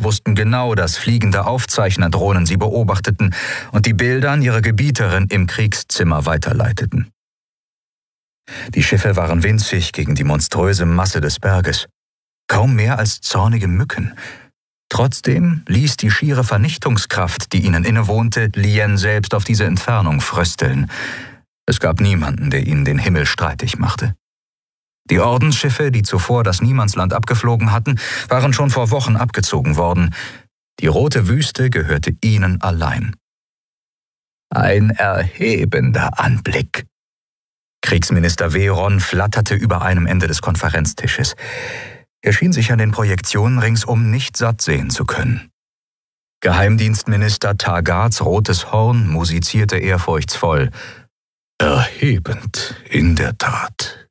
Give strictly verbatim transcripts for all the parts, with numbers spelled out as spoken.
wussten genau, dass fliegende Aufzeichnerdrohnen sie beobachteten und die Bilder an ihre Gebieterin im Kriegszimmer weiterleiteten. Die Schiffe waren winzig gegen die monströse Masse des Berges, kaum mehr als zornige Mücken. Trotzdem ließ die schiere Vernichtungskraft, die ihnen innewohnte, Lien selbst auf diese Entfernung frösteln. Es gab niemanden, der ihnen den Himmel streitig machte. Die Ordensschiffe, die zuvor das Niemandsland abgeflogen hatten, waren schon vor Wochen abgezogen worden. Die rote Wüste gehörte ihnen allein. Ein erhebender Anblick. Kriegsminister Veron flatterte über einem Ende des Konferenztisches. Er schien sich an den Projektionen ringsum nicht satt sehen zu können. Geheimdienstminister Tagats rotes Horn musizierte ehrfurchtsvoll. Erhebend, in der Tat.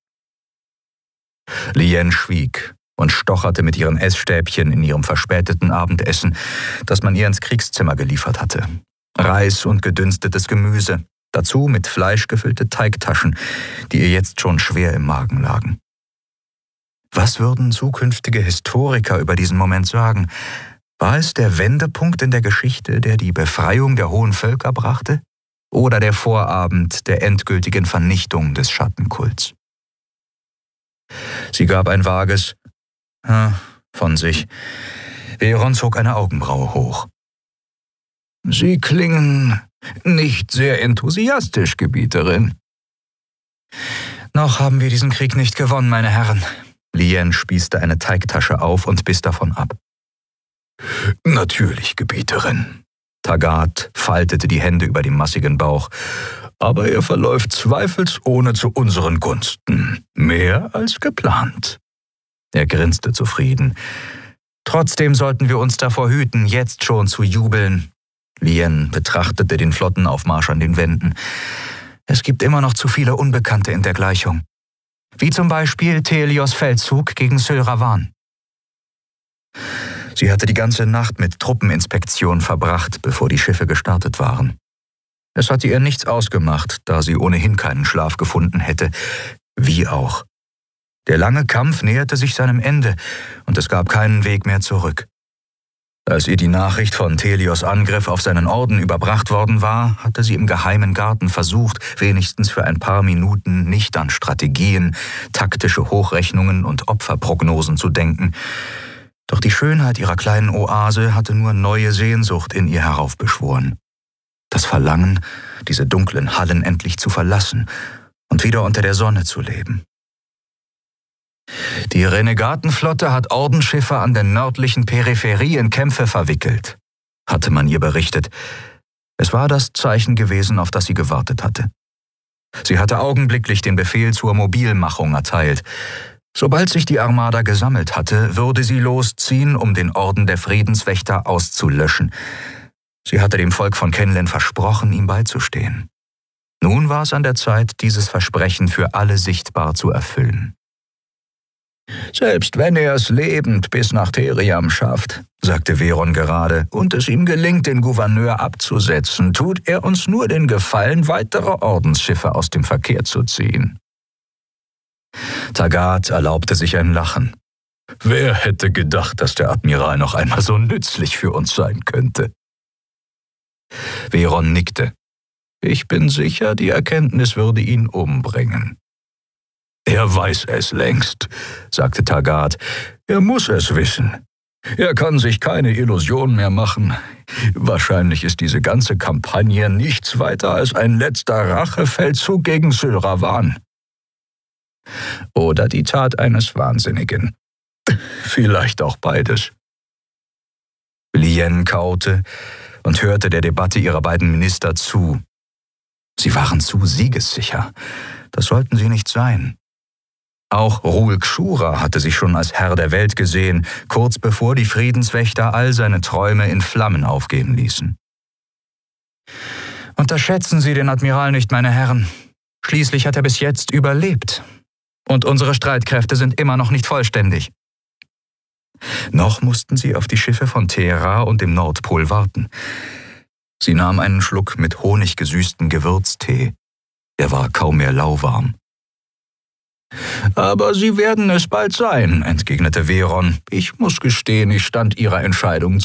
Lien schwieg und stocherte mit ihren Essstäbchen in ihrem verspäteten Abendessen, das man ihr ins Kriegszimmer geliefert hatte. Reis und gedünstetes Gemüse, dazu mit Fleisch gefüllte Teigtaschen, die ihr jetzt schon schwer im Magen lagen. Was würden zukünftige Historiker über diesen Moment sagen? War es der Wendepunkt in der Geschichte, der die Befreiung der hohen Völker brachte? Oder der Vorabend der endgültigen Vernichtung des Schattenkults? Sie gab ein vages äh, von sich. Veron zog eine Augenbraue hoch. Sie klingen nicht sehr enthusiastisch, Gebieterin. Noch haben wir diesen Krieg nicht gewonnen, meine Herren. Lien spießte eine Teigtasche auf und biss davon ab. Natürlich, Gebieterin. Tagat faltete die Hände über dem massigen Bauch. Aber er verläuft zweifelsohne zu unseren Gunsten. Mehr als geplant. Er grinste zufrieden. Trotzdem sollten wir uns davor hüten, jetzt schon zu jubeln. Lien betrachtete den Flottenaufmarsch an den Wänden. Es gibt immer noch zu viele Unbekannte in der Gleichung. Wie zum Beispiel Thelios Feldzug gegen Sylravan. Sie hatte die ganze Nacht mit Truppeninspektion verbracht, bevor die Schiffe gestartet waren. Es hatte ihr nichts ausgemacht, da sie ohnehin keinen Schlaf gefunden hätte. Wie auch. Der lange Kampf näherte sich seinem Ende und es gab keinen Weg mehr zurück. Als ihr die Nachricht von Thelios Angriff auf seinen Orden überbracht worden war, hatte sie im geheimen Garten versucht, wenigstens für ein paar Minuten nicht an Strategien, taktische Hochrechnungen und Opferprognosen zu denken. Doch die Schönheit ihrer kleinen Oase hatte nur neue Sehnsucht in ihr heraufbeschworen. Das Verlangen, diese dunklen Hallen endlich zu verlassen und wieder unter der Sonne zu leben. Die Renegatenflotte hat Ordensschiffe an der nördlichen Peripherie in Kämpfe verwickelt, hatte man ihr berichtet. Es war das Zeichen gewesen, auf das sie gewartet hatte. Sie hatte augenblicklich den Befehl zur Mobilmachung erteilt. Sobald sich die Armada gesammelt hatte, würde sie losziehen, um den Orden der Friedenswächter auszulöschen. Sie hatte dem Volk von Kenlen versprochen, ihm beizustehen. Nun war es an der Zeit, dieses Versprechen für alle sichtbar zu erfüllen. »Selbst wenn er es lebend bis nach Theriam schafft«, sagte Veron gerade, »und es ihm gelingt, den Gouverneur abzusetzen, tut er uns nur den Gefallen, weitere Ordensschiffe aus dem Verkehr zu ziehen.« Tagat erlaubte sich ein Lachen. »Wer hätte gedacht, dass der Admiral noch einmal so nützlich für uns sein könnte?« Veron nickte. »Ich bin sicher, die Erkenntnis würde ihn umbringen.« »Er weiß es längst«, sagte Tagat. »Er muss es wissen. Er kann sich keine Illusion mehr machen. Wahrscheinlich ist diese ganze Kampagne nichts weiter als ein letzter Rachefeldzug gegen Sylravan. Oder die Tat eines Wahnsinnigen. Vielleicht auch beides.« Lien kaute und hörte der Debatte ihrer beiden Minister zu. Sie waren zu siegessicher. Das sollten sie nicht sein. Auch Rul Kshura hatte sich schon als Herr der Welt gesehen, kurz bevor die Friedenswächter all seine Träume in Flammen aufgehen ließen. »Unterschätzen Sie den Admiral nicht, meine Herren. Schließlich hat er bis jetzt überlebt. Und unsere Streitkräfte sind immer noch nicht vollständig.« Noch mussten sie auf die Schiffe von Thera und dem Nordpol warten. Sie nahm einen Schluck mit honiggesüßten Gewürztee. Er war kaum mehr lauwarm. »Aber Sie werden es bald sein«, entgegnete Veron. »Ich muss gestehen, ich stand Ihrer Entscheidung